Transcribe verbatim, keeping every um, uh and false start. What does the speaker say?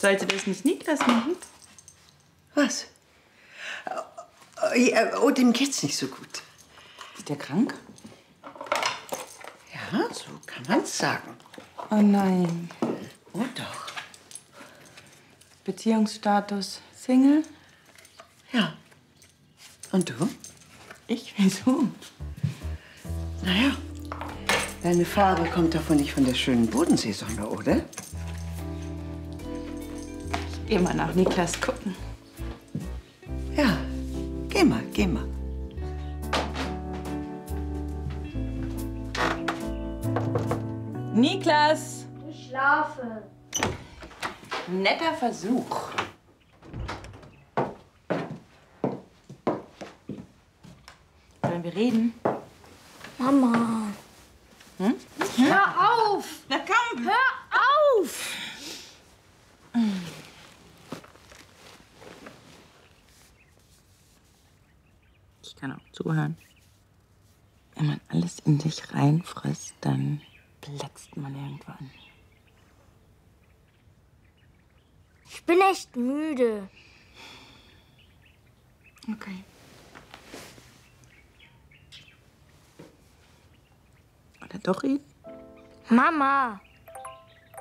Sollte das nicht Niklas machen? Was? Oh, ja, oh, dem geht's nicht so gut. Ist der krank? Ja, so kann man's sagen. Oh nein. Oh doch. Beziehungsstatus Single? Ja. Und du? Ich? Wieso? Naja, deine Farbe kommt doch wohl nicht von der schönen Bodenseesonne, oder? Ich geh mal nach Niklas gucken. Ja, geh mal, geh mal. Niklas! Ich schlafe. Netter Versuch. Wollen wir reden? Mama. Hm? Hör auf! Na komm! Hör auf! Ich kann auch zuhören. Wenn man alles in sich reinfrisst, dann platzt man irgendwann. Ich bin echt müde. Okay. Oder doch reden? Mama.